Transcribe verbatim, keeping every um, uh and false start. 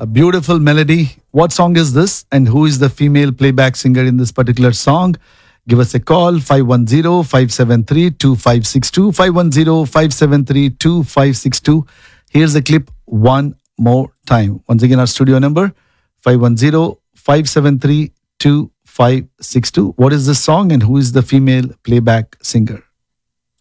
A beautiful melody. What song is this? And who is the female playback singer in this particular song? Give us a call, five one zero, five seven three, two five six two, five one zero, five seven three, two five six two. Here's the clip one more time. Once again, our studio number, five one zero, five seven three, two five six two. What is this song and who is the female playback singer?